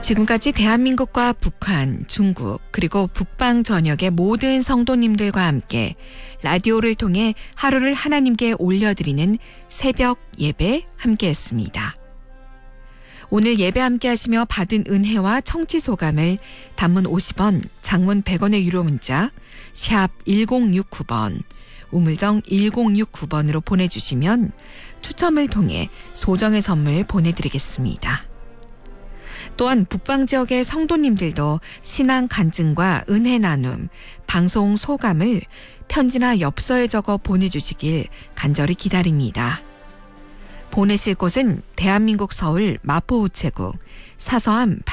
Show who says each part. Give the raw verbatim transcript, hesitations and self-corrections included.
Speaker 1: 지금까지 대한민국과 북한, 중국, 그리고 북방 전역의 모든 성도님들과 함께 라디오를 통해 하루를 하나님께 올려드리는 새벽 예배 함께했습니다. 오늘 예배 함께하시며 받은 은혜와 청취 소감을 단문 오십 원, 장문 백 원의 유료 문자 샵 일공육구 번, 우물정 일공육구 번으로 보내주시면 추첨을 통해 소정의 선물 보내드리겠습니다. 또한 북방 지역의 성도님들도 신앙 간증과 은혜 나눔, 방송 소감을 편지나 엽서에 적어 보내주시길 간절히 기다립니다. 보내실 곳은 대한민국 서울 마포우체국 사서함